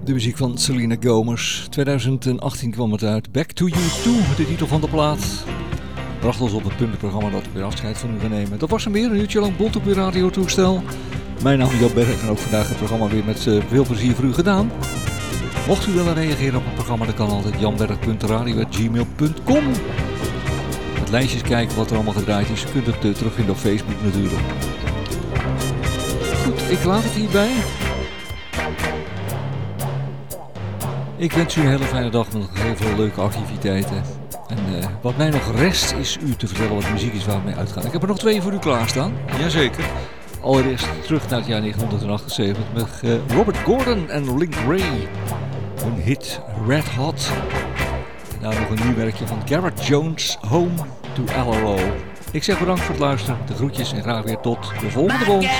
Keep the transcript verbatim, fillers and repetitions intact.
De muziek van Selena Gomez. twintig achttien kwam het uit. Back to You Too, de titel van de plaat. Bracht ons op het puntenprogramma dat we weer afscheid van u gaan nemen. Dat was hem weer, een uurtje lang bond op uw radiotoestel. Mijn naam is Jan Berg en ook vandaag het programma weer met uh, veel plezier voor u gedaan. Mocht u willen reageren op het programma, dan kan altijd janberg punt radio at gmail punt com. Met lijstjes kijken wat er allemaal gedraaid is. U kunt het uh, terugvinden op Facebook natuurlijk. Goed, ik laat het hierbij. Ik wens u een hele fijne dag met nog heel veel leuke activiteiten. En uh, wat mij nog rest is u te vertellen wat muziek is waar we mee uitgaan. Ik heb er nog twee voor u klaarstaan. Jazeker. Allereerst terug naar het jaar negentien achtenzeventig met uh, Robert Gordon en Link Wray. Hun hit Red Hot. En daar nog een nieuw werkje van Garrett Jones, Home to Alaro. Ik zeg bedankt voor het luisteren, de groetjes en graag weer tot de volgende bond.